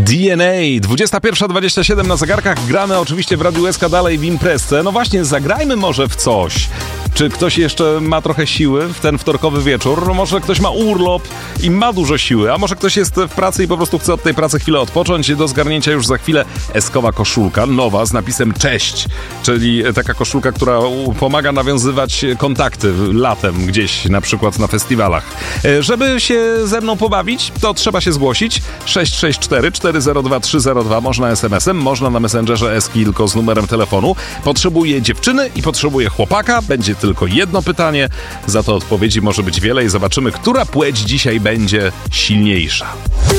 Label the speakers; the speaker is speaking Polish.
Speaker 1: DNA, 21:27 na zegarkach, gramy oczywiście w Radiu SK dalej w imprezce. No właśnie, zagrajmy może w coś. Czy ktoś jeszcze ma trochę siły w ten wtorkowy wieczór? No może ktoś ma urlop i ma dużo siły, a może ktoś jest w pracy i po prostu chce od tej pracy chwilę odpocząć. Do zgarnięcia już za chwilę eskowa koszulka, nowa, z napisem cześć, czyli taka koszulka, która pomaga nawiązywać kontakty latem gdzieś, na przykład na festiwalach. Żeby się ze mną pobawić, to trzeba się zgłosić. 664 402 302, można SMS-em, można na Messengerze Eski, tylko z numerem telefonu. Potrzebuję dziewczyny i potrzebuję chłopaka. Będzie tylko jedno pytanie, za to odpowiedzi może być wiele i zobaczymy, która płeć dzisiaj będzie silniejsza.